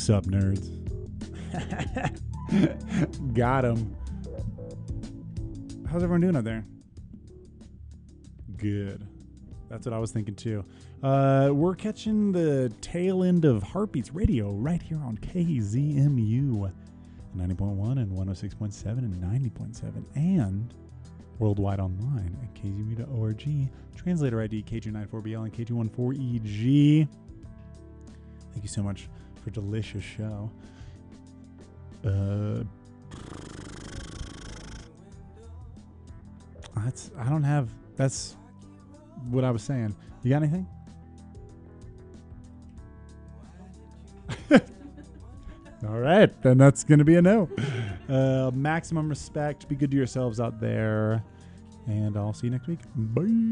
Sup, nerds? Got him. How's everyone doing out there? Good. That's what I was thinking too. We're catching the tail end of Heartbeats Radio right here on KZMU 90.1 and 106.7 and 90.7 and worldwide online at kzmu.org. Translator ID KG94BL and KG14EG. Thank you so much for a delicious show. That's what I was saying. You got anything? All right, then that's going to be a no. Maximum respect. Be good to yourselves out there. And I'll see you next week. Bye.